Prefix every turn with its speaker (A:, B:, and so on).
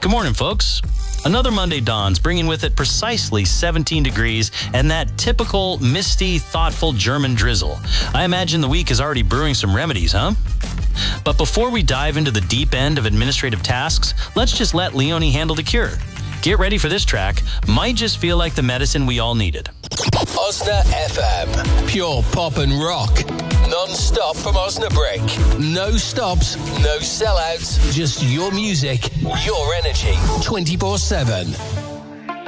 A: Good morning, folks. Another Monday dawns, bringing with it precisely 17 degrees and that typical misty, thoughtful German drizzle. I imagine the week is already brewing some remedies, huh? But before we dive into the deep end of administrative tasks, let's just let Leone handle the cure. Get ready for this track. Might just feel like the medicine we all needed.
B: Osna FM. Pure pop and rock. Non-stop from Osnabrück. No stops, no sellouts. Just your music, your energy. 24/7.